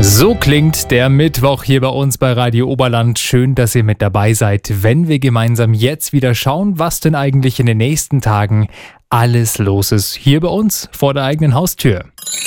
So klingt der Mittwoch hier bei uns bei Radio Oberland. Schön, dass ihr mit dabei seid, wenn wir gemeinsam jetzt wieder schauen, was denn eigentlich in den nächsten Tagen alles los ist. Hier bei uns vor der eigenen Haustür.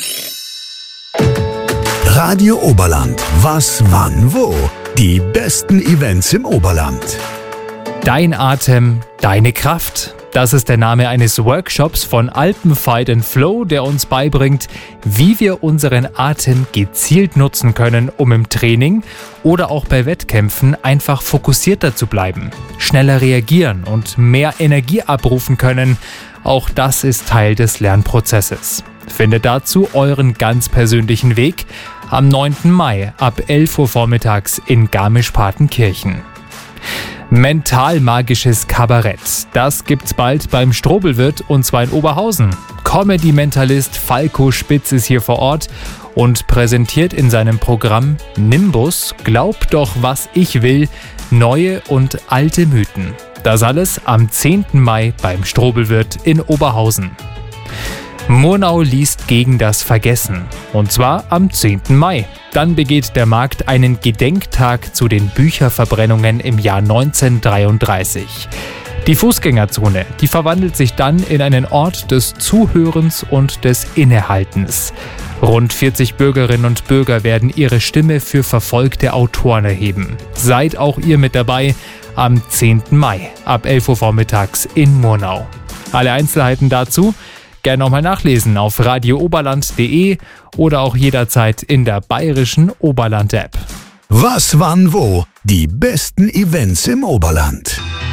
Radio Oberland. Was, wann, wo? Die besten Events im Oberland. Dein Atem, deine Kraft. Das ist der Name eines Workshops von Alpenfight & Flow, der uns beibringt, wie wir unseren Atem gezielt nutzen können, um im Training oder auch bei Wettkämpfen einfach fokussierter zu bleiben, schneller reagieren und mehr Energie abrufen können. Auch das ist Teil des Lernprozesses. Findet dazu euren ganz persönlichen Weg am 9. Mai ab 11 Uhr vormittags in Garmisch-Partenkirchen. Mental-magisches Kabarett. Das gibt's bald beim Strobelwirt und zwar in Oberhausen. Comedy-Mentalist Falco Spitz ist hier vor Ort und präsentiert in seinem Programm Nimbus, Glaub doch, was ich will, neue und alte Mythen. Das alles am 10. Mai beim Strobelwirt in Oberhausen. Murnau liest gegen das Vergessen. Und zwar am 10. Mai. Dann begeht der Markt einen Gedenktag zu den Bücherverbrennungen im Jahr 1933. Die Fußgängerzone, die verwandelt sich dann in einen Ort des Zuhörens und des Innehaltens. Rund 40 Bürgerinnen und Bürger werden ihre Stimme für verfolgte Autoren erheben. Seid auch ihr mit dabei am 10. Mai ab 11 Uhr vormittags in Murnau. Alle Einzelheiten dazu gerne nochmal nachlesen auf radiooberland.de oder auch jederzeit in der bayerischen Oberland-App. Was, wann, wo? Die besten Events im Oberland.